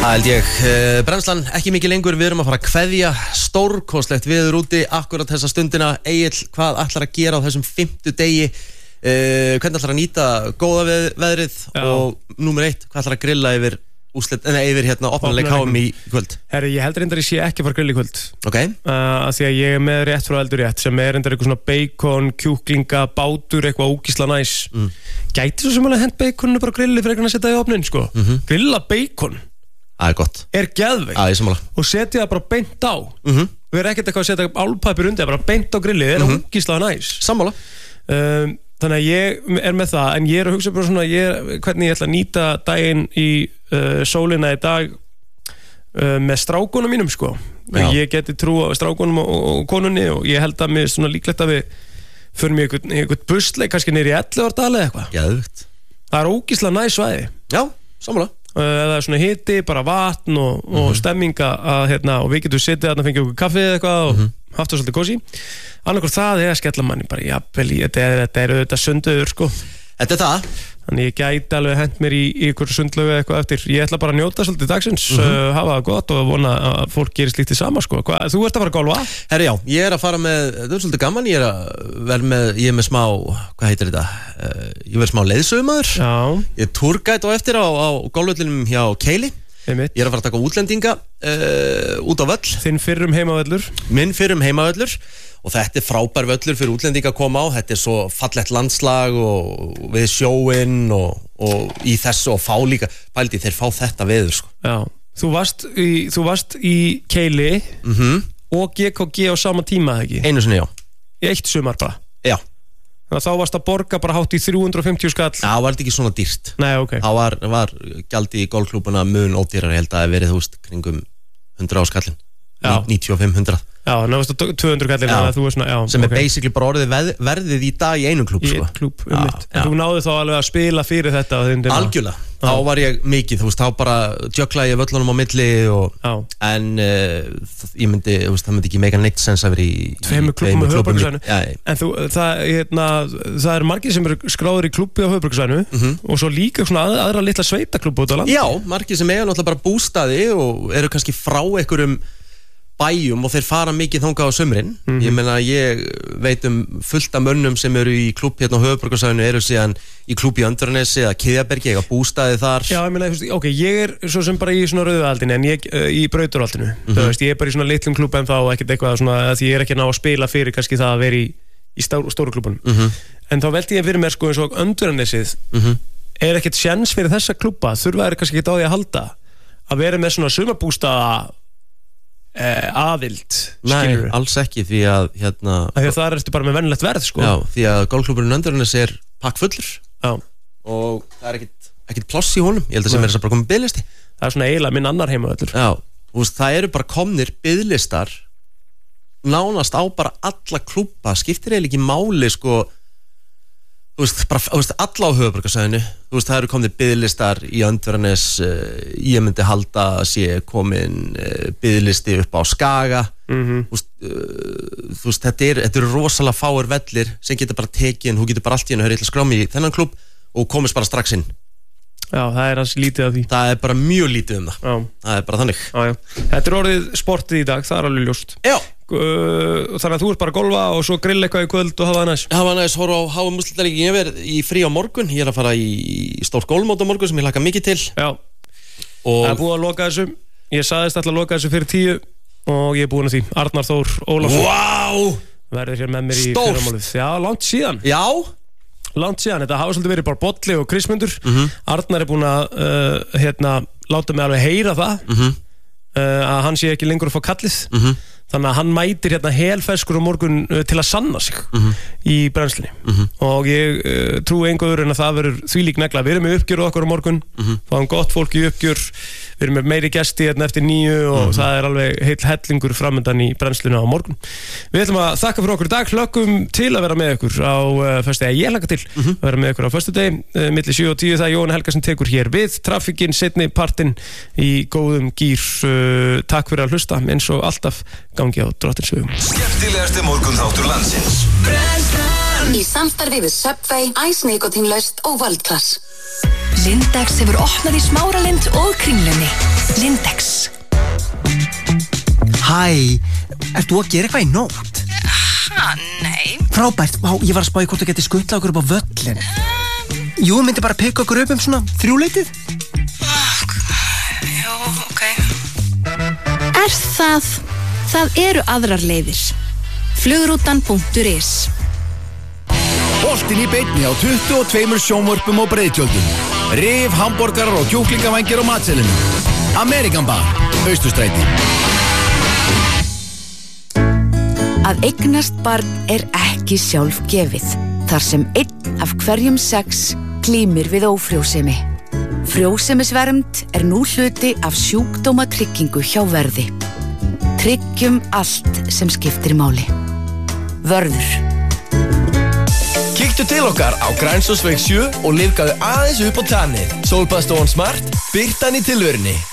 Það held ég, brennslan ekki mikið lengur, við erum að fara að kveðja stórkostlegt veður úti akkurat þessa stundina. Egill, hvað ætlar að gera á þessum 5. degi? Hvernig ætlar að nýta góða veðrið? Og númer 1, hvað ætlar að grilla yfir opnuleik HM í kvöld? Herri, ég heldur reyndar ég sé ekki að fara að grilla í kvöld. Ok. Af því að ég er með rétt frá eldur rétt, sem er reyndar eitthvað svona bacon, kjúklinga, bátur, eitthvað ógísla næs. Gæti svo sem alveg hent baconinu bara grilli fyrir að setja í opnin, sko. Grilla bacon. Það gott. Er geðveikt. Ég sammála. Og setja það bara beint á. Við erum ekkert eitthvað að setja álpapir undir, bara beint á grillið, er ógísla næs. Sammála. Þannig að ég er með það, en ég er að hugsa bara svona hvernig ég ætla að nýta daginn í sólina í dag með strákunum mínum, sko. Ég geti trú á strákunum og konunni og ég held að mér svona líklegt að við förum í einhvern busleik, kannski niður í 11 árdal eða eitthvað. Geðveikt. Það er ógísla næs svæði. Já, sammála. Það er svona hiti, bara vatn og stemminga og við getum sittið þarna, fengið okkur kaffi eða eitthvað og haft það svolítið kósí. Annarkvort það er að skella manni bara jafnvel í, þetta er auðvitað sunduður, sko. Þetta er það. Þannig ég gæti alveg hent mér í ykkur sundlögu eitthvað eftir. Ég ætla bara að njóta svolítið dagsins, hafa það gott og vona að fólk gerir slíkt sama, sko. Þú ert að fara að golfa? Herri, já, ég er að fara með, það er svolítið gaman, ég er með smá, hvað heitir þetta? Ég verð smá leiðsögumaður. Já. Ég er túrgæt á eftir á golfvellinum hjá Keili. Ég er að fara að taka útlendinga út á völl. Þinn fyrrum heimavöllur? Minn fyrrum heimavöllur. Og þetta er frábær völlur fyrir útlendinga að koma á. Þetta er svo fallegt landslag og við sjóinn og í þessu og fá líka. Pældi, þeir fá þetta veður, sko. Já, þú varst í Keili og GKG á sama tíma, ekki? Einu sinni, já. Í eitt sumar bara? Já. Þannig að þá varst að borga bara hátt í 350 skall. Já, það var þetta ekki svona dýrt. Nei, ok. Það var gjaldi í golfklúbuna mun ódýrar, ég held að það verið, kringum 100 á skallin. 95-100. Já, það varst að 200 kallin að þú var svona, já. Sem er basically bara orðið verðið í dag í einum klúb, sko. Í einn klúb, mitt. En þú náðu þá alveg að spila fyrir þetta? Algjörlega. Þá var ég mikið, þá bara jöklaði ég völlunum á milli en ég myndi, það myndi ekki mega neitt sens að vera í tveimur klúbum á höfuðborgarsvæðinu. En það er margir sem eru skráður í klúbbi á höfuðborgarsvæðinu og svo líka svona aðra litla sveitaklúbbu út á landi. Já, margir sem eiga náttúrulega bara bústaði og eru kannski frá einhverjum bæjum og þeir fara mikið þangað á sumrin. Ég meina, ég veit fullt af mönnum sem eru í klúbb hérna á höfuðborgarsvæðinu eru síðan í klúbb í Öndranesi eða Kiðjabergi, eiga bústaði þar. Já, ég meina, ok, ég er svo sem bara í svona rauðaldinu en ég í Brautarholtinu. Ég er bara í svona litlum klúbb en þá ekkert eitthvað svona því ég er ekki að ná að spila fyrir kannski það að vera í stóru klúbunum. En þá velti ég fyrir mér sko eins og Öndranesið er ekkert sjens fyrir þessa klúbba, þurfa þeir kannski ekki á því að halda að vera með svona sumarbústaða aðild. Nei, alls ekki því að því að það er eftir bara með venjulegt verð, sko. Já, því að golfklúbburinn Öndranes er pakkfullur. Já. Og það er ekkert pláss í honum. Ég held að sem er þess að bara komið biðlisti. Það er svona eiginlega minn annar heimavöllur. Já, það eru bara komnir biðlistar nánast á bara alla klúbba, skiptir eiginlega ekki máli, sko. Alla á höfuðborgarsvæðinu, það eru komnir biðlistar í Öndvernes, ég myndi halda að sé komin biðlisti upp á Skaga. Þetta eru rosalega fáir vellir sem getur bara tekið, þú getur bara allt í hennu höfði skrámi í þennan klúbb og komist bara strax inn. Já, það er hans lítið af því. Það er bara mjög lítið það. Já. Það er bara þannig. Já. Þetta er orðið sportið í dag, það er alveg ljóst. Já. Þannig að þú ert bara að golfa og svo grill eitthvað í kvöld og hafa það næst. Hafa það næst, horfa á HM úrslitaleikinn. Ég verð í frí á morgun, ég er að fara í stórt golfmót á morgun sem ég hlakka mikið til. Já. Það er búið að loka þessu. Ég sagðist alltaf að loka þessu fyrir 10 og ég er búin að því. Arnar Þór Ólafsson. Vá! Verður hér með mér í fyrramálið. Já, langt síðan. Já. Langt síðan, þetta hafa svolítið verið bara Bolli og Krismundur. Arnar er búin að láta mig alveg heyra það að hann sé ekki lengur að fá kallið. Þannig að hann mætir hérna helferskur á morgun til að sanna sig í brennslinni og ég trúi einhverjur en að það verður þvílík negla. Við erum með uppgjör okkur á morgun, fáum gott fólk í uppgjör, við erum með meiri gesti hérna eftir 9 og það er alveg heill hellingur framöndan í brennslinu á morgun. Við ætlum að þakka fyrir okkur í dag, hlökkum til að vera með ykkur á föstudegi, ég hlakka til að vera með ykkur á föstudegi, milli 7 og 10, það er Jón Helgason tekur hér við, trafikinn, seinni partinn í góðum gýr. Takk fyrir að hlusta, eins og alltaf gangi á Drottinsvögum. Skemmtilegasti morgunþáttur landsins. Í samstarfi við Subway, Ice Nicotine laust og World Class. Lindex hefur opnað í Smáralind og Kringlunni. Lindex. Hæ, ert þú að gera eitthvað í nótt? Nei. Frábært, ég var að spá í hvort þú geti skutlað okkur upp á völlin. Jú, myndi bara pikka okkur upp svona 3-leytið. Jú, ok. Það eru aðrar leiðir. Flugrútan.is. Boltinn í beinni á 22 sjónvörpum og breiðtjöldum. Rif, hamborgarar og kjúklingavængir á matselinum. Amerikan Bar, Austurstræti. Að eignast barn ekki sjálfgefið, þar sem 1 af hverjum 6 glímir við ófrjósemi. Frjósemisvernd nú hluti af sjúkdómatryggingu hjá Verði. Tryggjum allt sem skiptir máli. Vörður. Kíktu til okkar á Grænsásveg 7 og liðkaðu aðeins upp á tannið. Sólbaðstofan Smart, birtan í tilverunni.